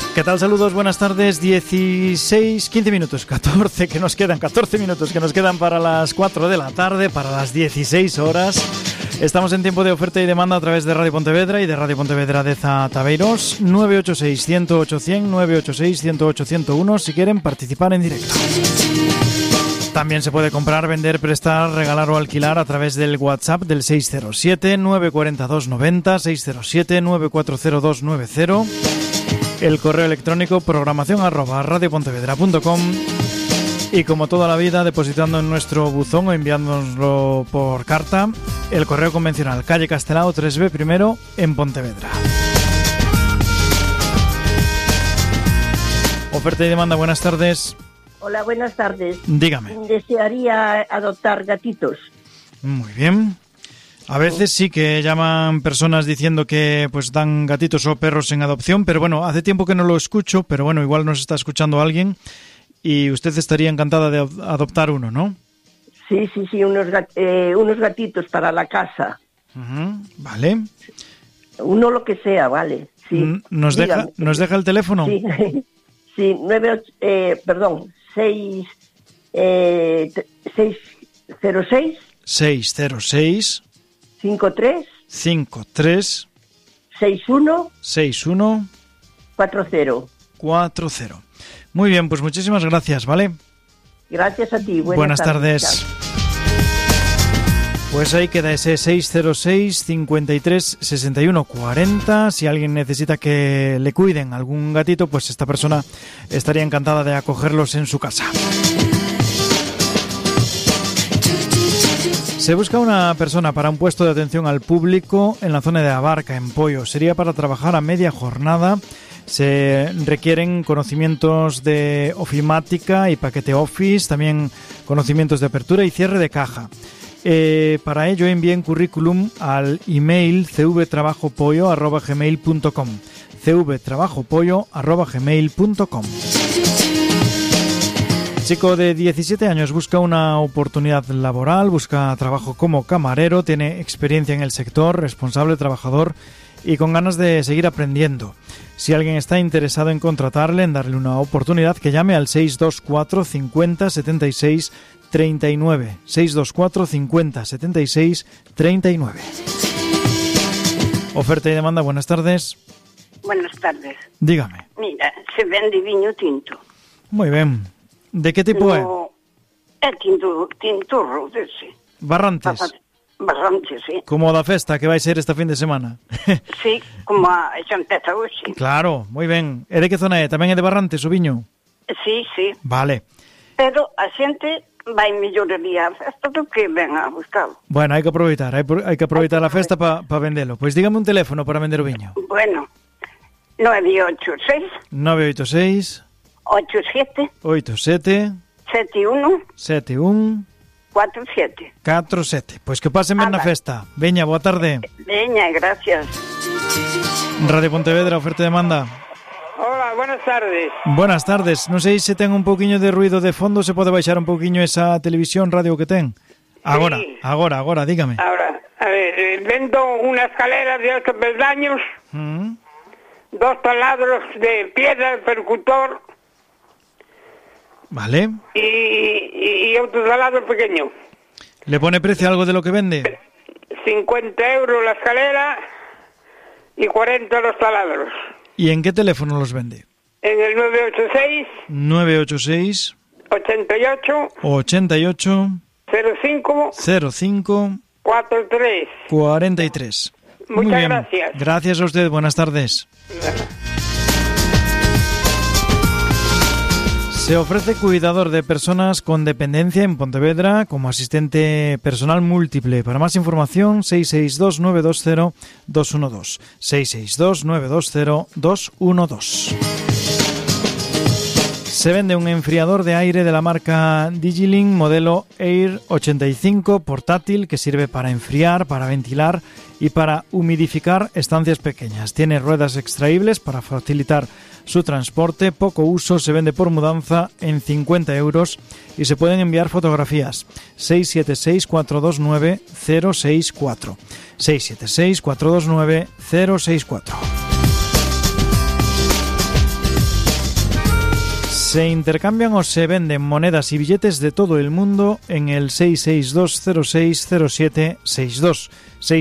¿Qué tal? Saludos, buenas tardes. 15 minutos, 14 que nos quedan, 14 minutos que nos quedan para las 4 de la tarde, para las 16 horas. Estamos en tiempo de oferta y demanda a través de Radio Pontevedra y de Radio Pontevedra de Zataveiros. 986-108-100, 986-108-101 si quieren participar en directo. También se puede comprar, vender, prestar, regalar o alquilar a través del WhatsApp del 607-942-90, 607-940-290. El correo electrónico programación@radiopontevedra.com y como toda la vida depositando en nuestro buzón o enviándonoslo por carta, el correo convencional, calle Castelao 3B primero en Pontevedra. Oferta y demanda, buenas tardes. Hola, buenas tardes. Dígame. Desearía adoptar gatitos. Muy bien. A veces sí que llaman personas diciendo que pues dan gatitos o perros en adopción, pero bueno, hace tiempo que no lo escucho, pero bueno, igual nos está escuchando alguien y usted estaría encantada de adoptar uno, ¿no? Sí, unos gatitos para la casa. Vale. Uno lo que sea, vale. Sí. ¿Nos deja el teléfono? Sí, sí 606 53 61 40. Muy bien, pues muchísimas gracias, ¿vale? Gracias a ti. Buenas tardes. Pues ahí queda ese 606 53 61 40. Si alguien necesita que le cuiden algún gatito, pues esta persona estaría encantada de acogerlos en su casa. Se busca una persona para un puesto de atención al público en la zona de Abarca, en Poio. Sería para trabajar a media jornada. Se requieren conocimientos de ofimática y paquete Office, también conocimientos de apertura y cierre de caja. Para ello envíen currículum al email cvtrabajopoyo@gmail.com, cvtrabajopoyo@gmail.com. Chico de 17 años busca una oportunidad laboral, busca trabajo como camarero, tiene experiencia en el sector, responsable, trabajador y con ganas de seguir aprendiendo. Si alguien está interesado en contratarle, en darle una oportunidad, que llame al 624 50 76 39. 624 50 76 39. Oferta y demanda, buenas tardes. Buenas tardes. Dígame. Mira, se vende viño tinto. Muy bien. De que tipo é? É tinto dese. Barrantes. Barrantes, sí. Como da festa que vai ser esta fin de semana. Sí, como xa empeza hoxe. Claro, moi ben. E de que zona é? Tamén é de Barrantes o viño? Sí. Vale. Pero a xente vai mellor ali a festa do que ven a buscalo. Bueno, hai que aproveitar a festa para vendelo. Pois dígame un teléfono para vender o viño. Bueno, 986 87 71 47. Pois que pasen ben na festa. Veña, boa tarde. Veña, gracias. Radio Pontevedra, oferta e demanda. Hola, buenas tardes. Buenas tardes. Non sei se ten un pouquiño de ruido de fondo, se pode baixar un pouquiño esa televisión, radio que ten. Agora, dígame. Ahora, a ver, vendo unha escalera de 8 peldaños, 2 taladros de piedra, percutor. Vale. Y otro taladro pequeño. ¿Le pone precio algo de lo que vende? 50 euros la escalera y 40 los taladros. ¿Y en qué teléfono los vende? En el 986 88 05 43. Muchas gracias. Gracias a usted, buenas tardes. Se ofrece cuidador de personas con dependencia en Pontevedra como asistente personal múltiple. Para más información, 662-920-212. 662-920-212. Se vende un enfriador de aire de la marca Digilink modelo Air 85 portátil que sirve para enfriar, para ventilar y para humidificar estancias pequeñas. Tiene ruedas extraíbles para facilitar su transporte, poco uso, se vende por mudanza en 50 euros y se pueden enviar fotografías. 676-429-064. 676-429-064. Se intercambian o se venden monedas y billetes de todo el mundo en el 662060762.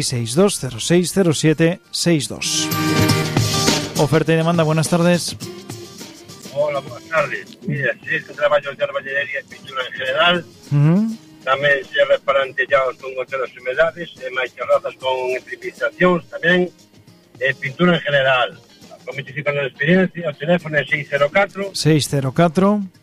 662060762. Oferta y demanda, buenas tardes. Hola, buenas tardes. Mira, si este traballo de arballería e pintura en general, tamén serve para antellados con goteras e humedades, e máis terrazas con imprimizacións tamén, e pintura en general. Cometifican a experiencia, o teléfono é 604